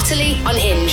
Natalie Unhinged.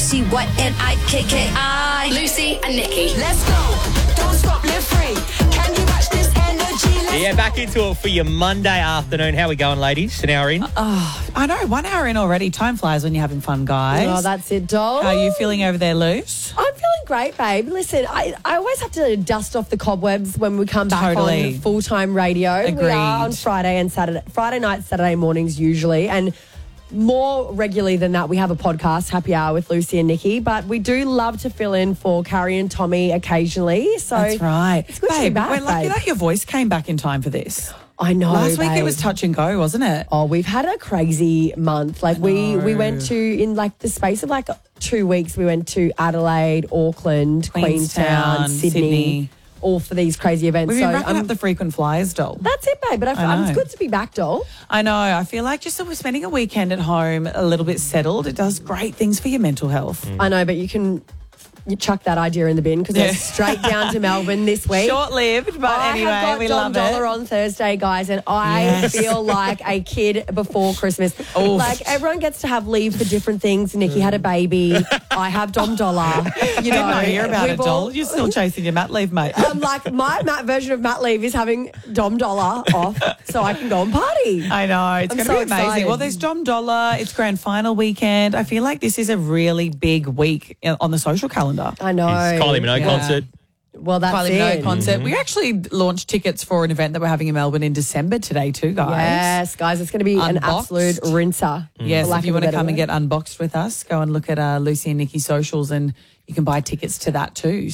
Lucynikki. Lucy and Nikki. Let's go. Don't stop, live free. Can you match this energy? Yeah, back into it for your Monday afternoon. How we going, ladies? An hour in? I know, 1 hour in already. Time flies when you're having fun, guys. Oh, that's it, doll. How are you feeling over there, Luce? I'm feeling great, babe. Listen, I always have to dust off the cobwebs when we come back Totally. on full-time radio. We Agreed. are on Friday nights, Saturday mornings usually, and more regularly than that, we have a podcast, Happy Hour with Lucy and Nikki, but we do love to fill in for Carrie and Tommy occasionally. So That's right. It's good to be back, we're lucky babe. that your voice came back in time for this. I know, Last week it babe. was touch and go, wasn't it? Oh, we've had a crazy month. Like we went to, in like the space of like 2 weeks, we went to Adelaide, Auckland, Queenstown, Sydney, all for these crazy events. We've been so racking up the frequent flyers, doll. that's it, babe. But I know. it's good to be back, doll. I know. I feel like just that we're spending a weekend at home a little bit settled. It does great things for your mental health. I know, but you chuck that idea in the bin because we're straight down to Melbourne this week. Short-lived, but I anyway, have got we Dom love it. Dollar on Thursday, guys, and I Yes. feel like a kid before Christmas. Oof. Like everyone gets to have leave for different things. Nikki had a baby. I have Dom Dollar. You Didn't know hear about it, we've all- doll. You're still chasing your mat leave, mate. Like my version of mat leave is having Dom Dollar off so I can go and party. I know. It's I'm going to so be amazing. excited. Well, there's Dom Dollar. It's grand final weekend. I feel like this is a really big week on the social calendar. I know. It's Kylie Minogue Yeah. concert. Well, that's Kylie it. Minogue concert. We actually launched tickets for an event that we're having in Melbourne in December today too, guys. Yes, guys, it's going to be an Unboxed. absolute rinser. Yes, for lack if you of a want to better come and word. get unboxed with us, go and look at Lucy and Nikki socials and you can buy tickets to that too.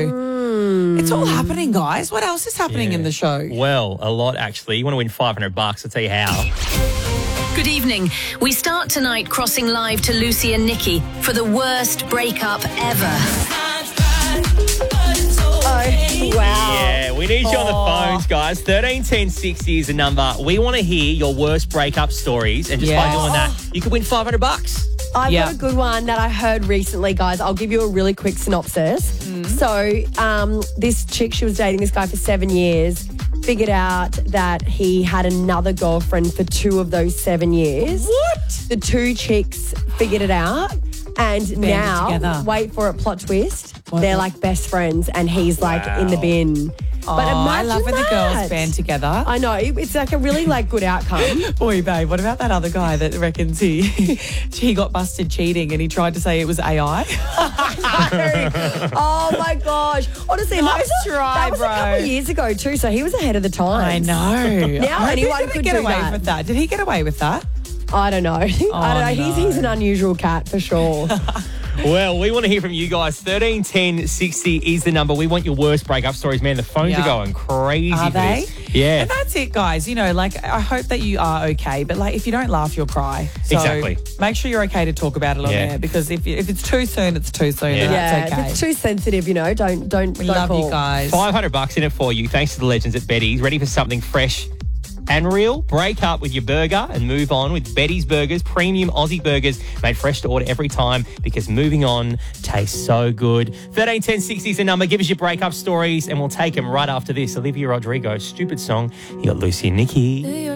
So it's all happening, guys. What else is happening in the show? Well, a lot, actually. You want to win $500? I'll tell you how. Good evening. We start tonight crossing live to Lucy and Nikki for the worst breakup ever. Oh, wow. Yeah, we need you on the phones, guys. 13 10 60 is the number. We want to hear your worst breakup stories, and just by Yes. doing that, you could win $500. I've Yeah. got a good one that I heard recently, guys. I'll give you a really quick synopsis. So, this chick, she was dating this guy for 7 years, figured out that he had another girlfriend for 2 of those 7 years. What? The 2 chicks figured it out, and now, together. wait for it, plot twist, they're like best friends, and he's like in the Wow. bin. But imagine I love when the girls that. band together. I know, it's like a really like good outcome. Boy, babe, what about that other guy that reckons he got busted cheating and he tried to say it was AI? Oh my gosh. Honestly, Nice that was try, a couple bro. of years ago too, so he was ahead of the I time. know. Now I hope anyone he didn't could get do away that. with that. Did he get away with that? I don't know. I don't know. no. He's an unusual cat for sure. Well, we want to hear from you guys. 13 10 60 is the number. We want your worst breakup stories, man. The phones Yeah. are going crazy. Are for they? this. Yeah. And that's it, guys. You know, like, I hope that you are okay, but like, if you don't laugh, you'll cry. So Exactly. make sure you're okay to talk about it on Yeah. air, because if it's too soon, it's too soon. Yeah. And that's If okay. it's too sensitive, don't We love call. you guys. $500 in it for you, thanks to the legends at Betty's. Ready for something fresh and real? Break up with your burger and move on with Betty's Burgers, premium Aussie burgers made fresh to order every time, because moving on tastes so good. 13 10 60 is the number. Give us your breakup stories and we'll take them right after this. Olivia Rodrigo, stupid song. You got Lucy and Nikki.